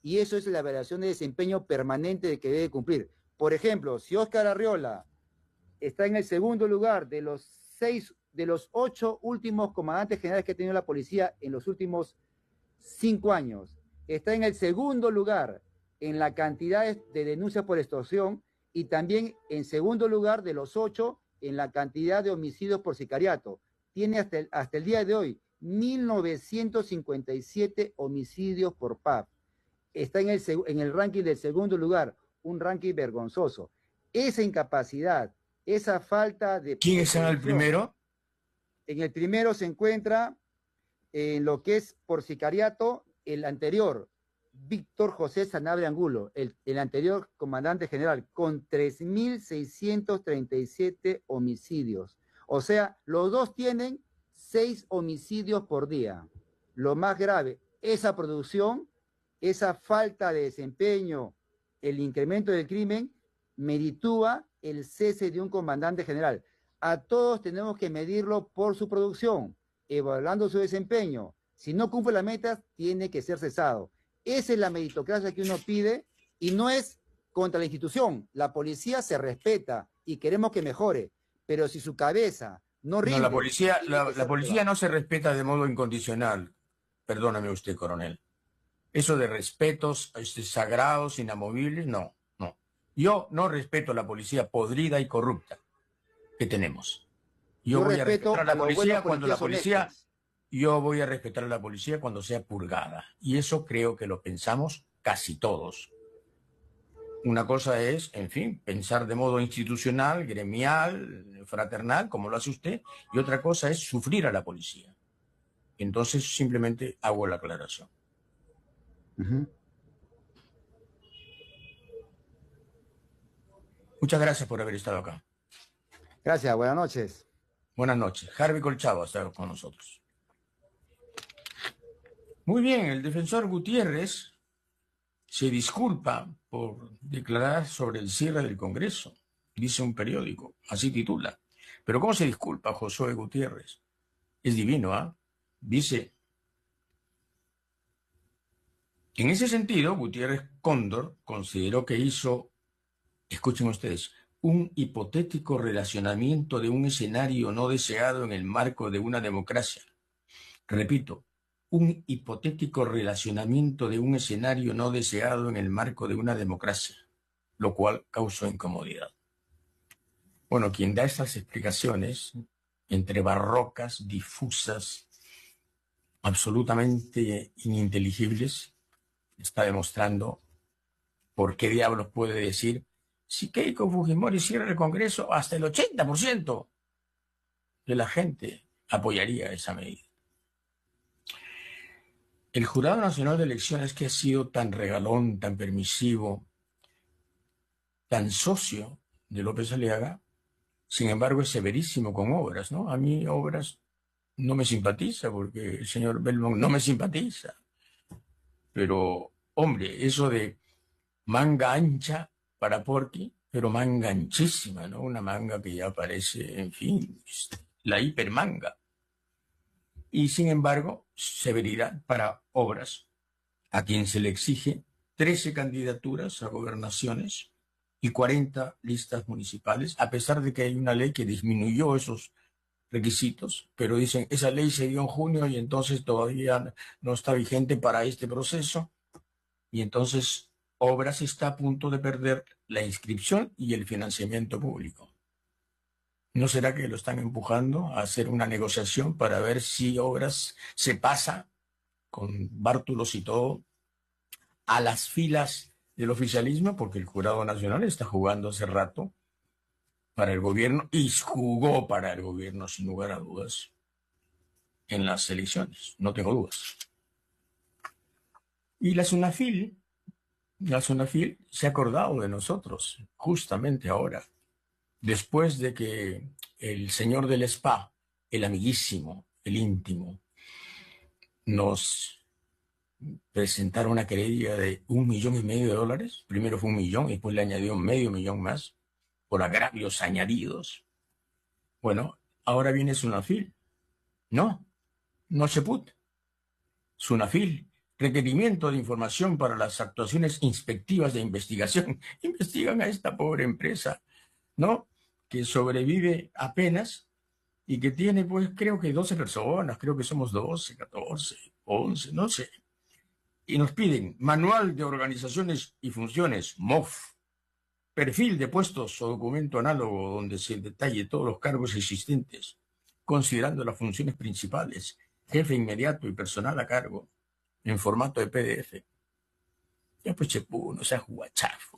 y eso es la evaluación de desempeño permanente que debe cumplir. Por ejemplo, si Óscar Arriola está en el segundo lugar de los seis, de los ocho últimos comandantes generales que ha tenido la policía en los últimos cinco años, está en el segundo lugar en la cantidad de denuncias por extorsión y también en segundo lugar de los ocho en la cantidad de homicidios por sicariato. Tiene hasta el, hasta el día de hoy mil novecientos cincuenta y siete homicidios por P A P. Está en el, en el ranking del segundo lugar, un ranking vergonzoso. Esa incapacidad, esa falta de... ¿Quién está en el primero? En el primero se encuentra en lo que es por sicariato el anterior, Víctor José Sanabria Angulo, el, el anterior comandante general, con tres mil seiscientos treinta y siete homicidios. O sea, los dos tienen seis homicidios por día. Lo más grave, esa producción, esa falta de desempeño, el incremento del crimen, meritúa el cese de un comandante general. A todos tenemos que medirlo por su producción, evaluando su desempeño. Si no cumple las metas, tiene que ser cesado. Esa es la meritocracia que uno pide y no es contra la institución. La policía se respeta y queremos que mejore, pero si su cabeza no rinde... No, la policía, la, la policía no se respeta de modo incondicional. Perdóname usted, coronel. Eso de respetos este, sagrados, inamovibles, no, no. Yo no respeto a la policía podrida y corrupta que tenemos. Yo, Yo voy a respeto respetar a la a los policía buenos cuando la policías policía... honestos. Yo voy a respetar a la policía cuando sea purgada. Y eso creo que lo pensamos casi todos. Una cosa es, en fin, pensar de modo institucional, gremial, fraternal, como lo hace usted, y otra cosa es sufrir a la policía. Entonces simplemente hago la aclaración. Uh-huh. Muchas gracias por haber estado acá. Gracias, buenas noches. Buenas noches. Harvey Colchado está con nosotros. Muy bien, el defensor Gutiérrez se disculpa por declarar sobre el cierre del Congreso, dice un periódico, así titula. Pero ¿cómo se disculpa Josué Gutiérrez? Es divino, ¿ah? ¿eh? Dice, en ese sentido, Gutiérrez Cóndor consideró que hizo, escuchen ustedes, un hipotético relacionamiento de un escenario no deseado en el marco de una democracia. Repito, un hipotético relacionamiento de un escenario no deseado en el marco de una democracia, lo cual causó incomodidad. Bueno, quien da estas explicaciones, entre barrocas, difusas, absolutamente ininteligibles, está demostrando por qué diablos puede decir si Keiko Fujimori cierra el Congreso, hasta el ochenta por ciento de la gente apoyaría esa medida. El Jurado Nacional de Elecciones, que ha sido tan regalón, tan permisivo, tan socio de López Aliaga, sin embargo es severísimo con Obras, ¿no? A mí Obras no me simpatiza porque el señor Belmont no me simpatiza. Pero, hombre, eso de manga ancha para Porky, pero manga anchísima, ¿no? Una manga que ya parece, en fin, la hipermanga. Y sin embargo, severidad para Obras, a quien se le exige trece candidaturas a gobernaciones y cuarenta listas municipales, a pesar de que hay una ley que disminuyó esos requisitos, pero dicen, esa ley se dio en junio y entonces todavía no está vigente para este proceso, y entonces Obras está a punto de perder la inscripción y el financiamiento público. ¿No será que lo están empujando a hacer una negociación para ver si Obras se pasa, con bártulos y todo, a las filas del oficialismo? Porque el Jurado Nacional está jugando hace rato para el gobierno, y jugó para el gobierno sin lugar a dudas en las elecciones, no tengo dudas. Y la SUNAFIL, la SUNAFIL se ha acordado de nosotros justamente ahora, después de que el señor del spa, el amiguísimo, el íntimo, nos presentaron una querella de un millón y medio de dólares. Primero fue un millón y después le añadió medio millón más por agravios añadidos. Bueno, ahora viene SUNAFIL. No, no se put. SUNAFIL requerimiento de información para las actuaciones inspectivas de investigación. Investigan a esta pobre empresa, ¿no? Que sobrevive apenas y que tiene, pues, creo que doce personas, creo que somos doce, catorce, once, no sé. Y nos piden manual de organizaciones y funciones, M O F, perfil de puestos o documento análogo donde se detalle todos los cargos existentes, considerando las funciones principales, jefe inmediato y personal a cargo, en formato de P D F. Ya pues, chepú, no seas guachafo.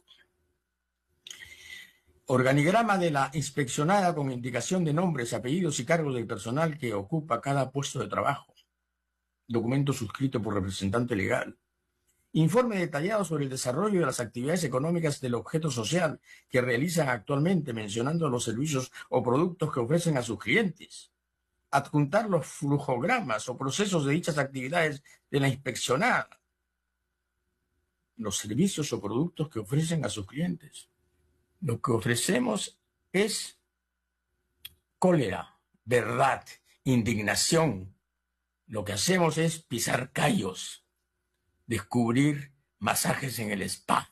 Organigrama de la inspeccionada con indicación de nombres, apellidos y cargos del personal que ocupa cada puesto de trabajo. Documento suscrito por representante legal. Informe detallado sobre el desarrollo de las actividades económicas del objeto social que realizan actualmente, mencionando los servicios o productos que ofrecen a sus clientes. Adjuntar los flujogramas o procesos de dichas actividades de la inspeccionada. Los servicios o productos que ofrecen a sus clientes. Lo que ofrecemos es cólera, verdad, indignación. Lo que hacemos es pisar callos, descubrir masajes en el spa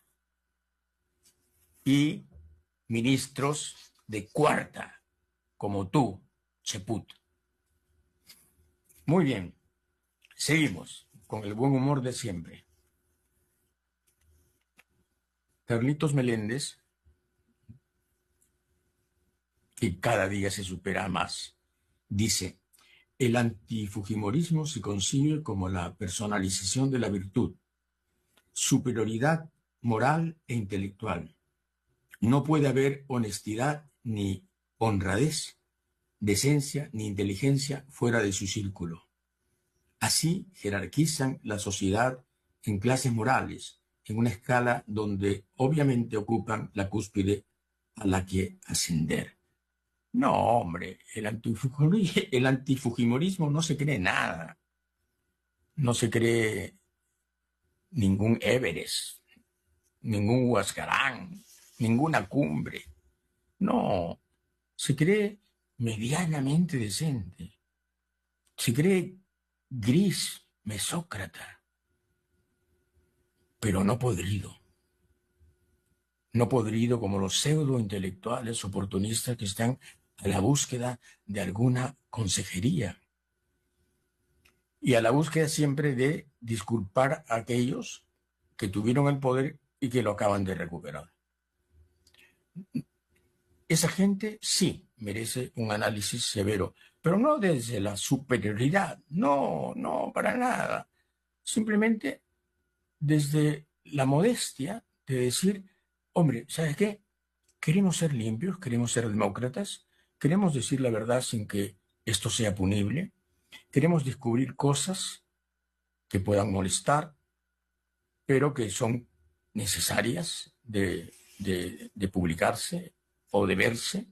y ministros de cuarta, como tú, Cheput. Muy bien, seguimos con el buen humor de siempre. Carlitos Meléndez, que cada día se supera más, dice: el antifujimorismo se concibe como la personalización de la virtud, superioridad moral e intelectual. No puede haber honestidad ni honradez, decencia ni inteligencia fuera de su círculo. Así jerarquizan la sociedad en clases morales, en una escala donde obviamente ocupan la cúspide a la que ascender. No, hombre, el antifujimorismo, el antifujimorismo no se cree nada. No se cree ningún Everest, ningún Huascarán, ninguna cumbre. No, se cree medianamente decente. Se cree gris, mesócrata, pero no podrido. No podrido como los pseudo-intelectuales oportunistas que están a la búsqueda de alguna consejería y a la búsqueda siempre de disculpar a aquellos que tuvieron el poder y que lo acaban de recuperar. Esa gente sí merece un análisis severo, pero no desde la superioridad, no, no, para nada. Simplemente desde la modestia de decir: hombre, ¿sabes qué? Queremos ser limpios, queremos ser demócratas, queremos decir la verdad sin que esto sea punible, queremos descubrir cosas que puedan molestar, pero que son necesarias de, de, de publicarse o de verse.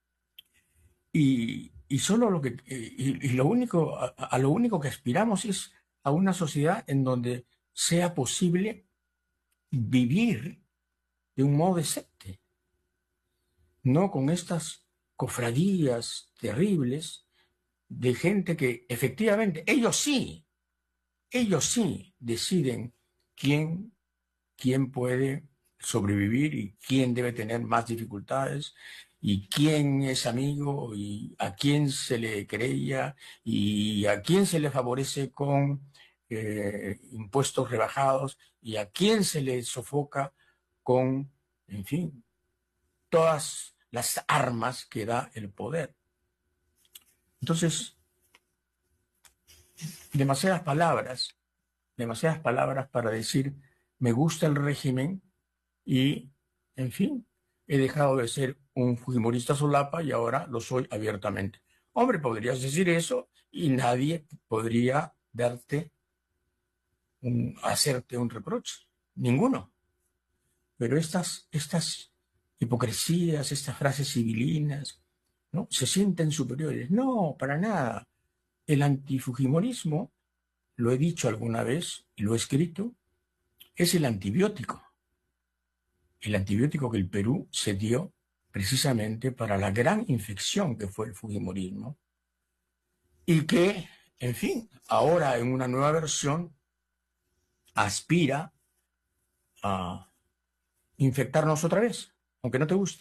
Y, y solo lo que y, y lo único a, a lo único que aspiramos es a una sociedad en donde sea posible vivir de un modo decente, no con estas cofradías terribles de gente que efectivamente, ellos sí, ellos sí deciden quién, quién puede sobrevivir y quién debe tener más dificultades y quién es amigo y a quién se le creía y a quién se le favorece con eh, impuestos rebajados y a quién se le sofoca con, en fin, todas las armas que da el poder. Entonces, demasiadas palabras, demasiadas palabras para decir: me gusta el régimen y, en fin, he dejado de ser un fujimorista solapa y ahora lo soy abiertamente. Hombre, podrías decir eso y nadie podría darte, un, hacerte un reproche. Ninguno. Pero estas, estas hipocresías, estas frases civilinas, ¿no?, se sienten superiores. No, para nada. El antifujimorismo, lo he dicho alguna vez y lo he escrito, es el antibiótico. El antibiótico que el Perú se dio precisamente para la gran infección que fue el fujimorismo y que, en fin, ahora en una nueva versión aspira a infectarnos otra vez, aunque no te guste.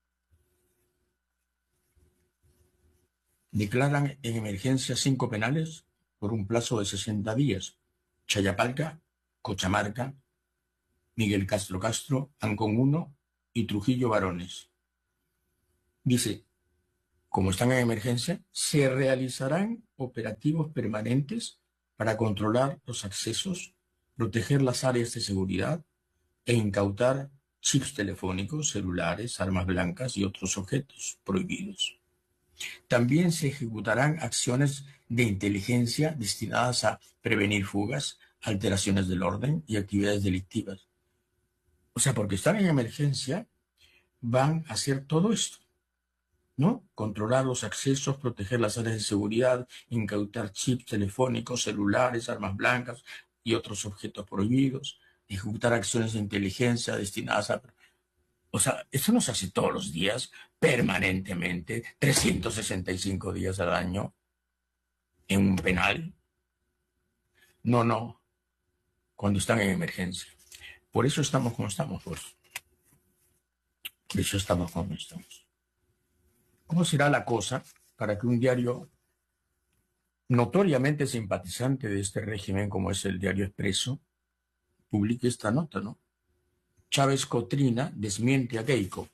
Declaran en emergencia cinco penales por un plazo de sesenta días. Chayapalca, Cochamarca, Miguel Castro Castro, Ancón uno y Trujillo Varones. Dice, como están en emergencia, se realizarán operativos permanentes para controlar los accesos, proteger las áreas de seguridad e incautar chips telefónicos, celulares, armas blancas y otros objetos prohibidos. También se ejecutarán acciones de inteligencia destinadas a prevenir fugas, alteraciones del orden y actividades delictivas. O sea, porque están en emergencia, van a hacer todo esto, ¿no? Controlar los accesos, proteger las áreas de seguridad, incautar chips telefónicos, celulares, armas blancas y otros objetos prohibidos, ejecutar acciones de inteligencia destinadas a... O sea, eso no se hace todos los días, permanentemente, trescientos sesenta y cinco días al año, en un penal. No, no, cuando están en emergencia. Por eso estamos como estamos, pues. Por eso estamos como estamos. ¿Cómo será la cosa para que un diario notoriamente simpatizante de este régimen, como es el Diario Expreso, publique esta nota, ¿no? Chávez Cotrina desmiente a Keiko.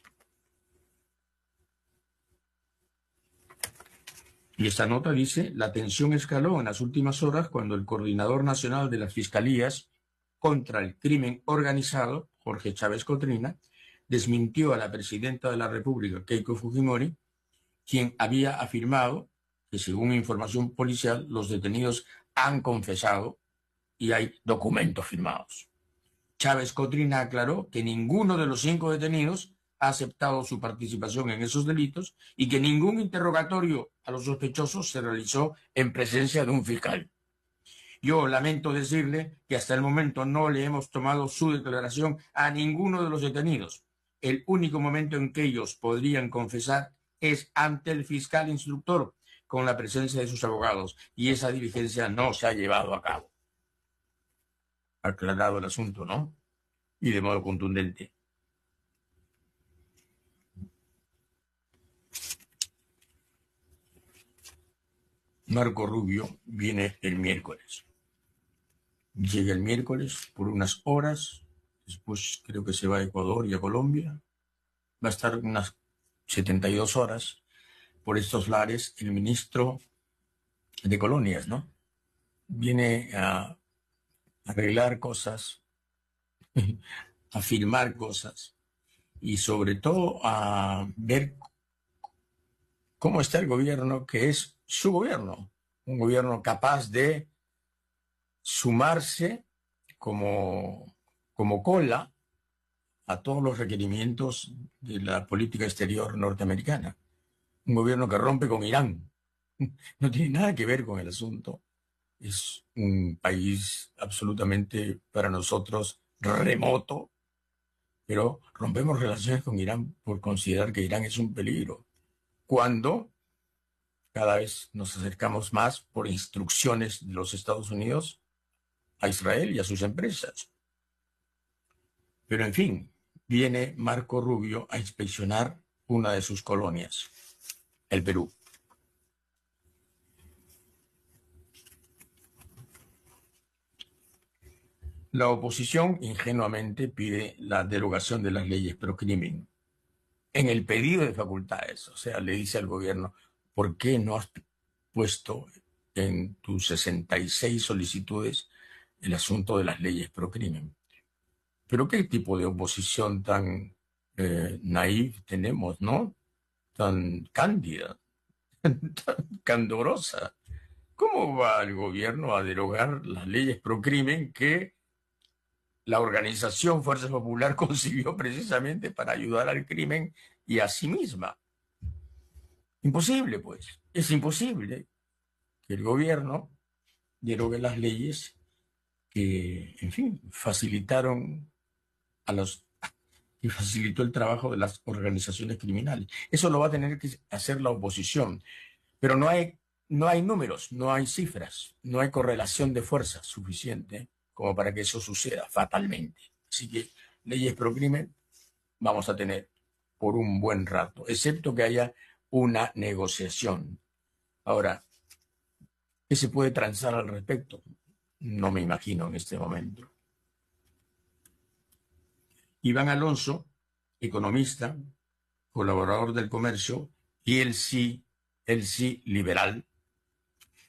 Y esta nota dice, la tensión escaló en las últimas horas cuando el coordinador nacional de las fiscalías contra el crimen organizado, Jorge Chávez Cotrina, desmintió a la presidenta de la República, Keiko Fujimori, quien había afirmado que, según información policial, los detenidos han confesado y hay documentos firmados. Chávez Cotrina aclaró que ninguno de los cinco detenidos ha aceptado su participación en esos delitos y que ningún interrogatorio a los sospechosos se realizó en presencia de un fiscal. Yo lamento decirle que hasta el momento no le hemos tomado su declaración a ninguno de los detenidos. El único momento en que ellos podrían confesar es ante el fiscal instructor, con la presencia de sus abogados, y esa diligencia no se ha llevado a cabo. Aclarado el asunto, ¿no? Y de modo contundente. Marco Rubio viene el miércoles. Llega el miércoles por unas horas, después creo que se va a Ecuador y a Colombia. Va a estar unas setenta y dos horas por estos lares el ministro de Colonias, ¿no? Viene a arreglar cosas, a firmar cosas y sobre todo a ver cómo está el gobierno, que es su gobierno, un gobierno capaz de sumarse como, como cola a todos los requerimientos de la política exterior norteamericana. Un gobierno que rompe con Irán. No tiene nada que ver con el asunto. Es un país absolutamente para nosotros remoto, pero rompemos relaciones con Irán por considerar que Irán es un peligro, cuando cada vez nos acercamos más por instrucciones de los Estados Unidos a Israel y a sus empresas. Pero en fin, viene Marco Rubio a inspeccionar una de sus colonias, el Perú. La oposición ingenuamente pide la derogación de las leyes pro crimen en el pedido de facultades. O sea, le dice al gobierno, ¿por qué no has puesto en tus sesenta y seis solicitudes el asunto de las leyes pro crimen? Pero qué tipo de oposición tan eh, naif tenemos, ¿no? Tan cándida, tan candorosa. ¿Cómo va el gobierno a derogar las leyes pro crimen que la organización Fuerza Popular concibió precisamente para ayudar al crimen y a sí misma? Imposible, pues. Es imposible que el gobierno derogue las leyes que, en fin, facilitaron a los y facilitó el trabajo de las organizaciones criminales. Eso lo va a tener que hacer la oposición. Pero no hay, no hay números, no hay cifras, no hay correlación de fuerzas suficiente como para que eso suceda fatalmente. Así que leyes pro crimen vamos a tener por un buen rato, excepto que haya una negociación. Ahora, ¿qué se puede transar al respecto? No me imagino en este momento. Iván Alonso, economista, colaborador del Comercio, y él sí, él sí liberal,